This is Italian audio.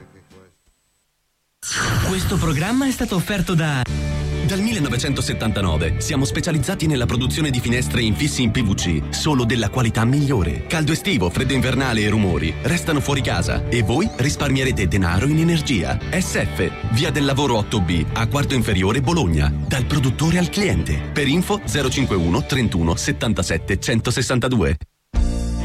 Questo programma è stato offerto da... Dal 1979 siamo specializzati nella produzione di finestre infissi in PVC, solo della qualità migliore. Caldo estivo, freddo invernale e rumori restano fuori casa e voi risparmierete denaro in energia. SF, via del lavoro 8B, a quarto inferiore Bologna. Dal produttore al cliente. Per info 051 31 77 162.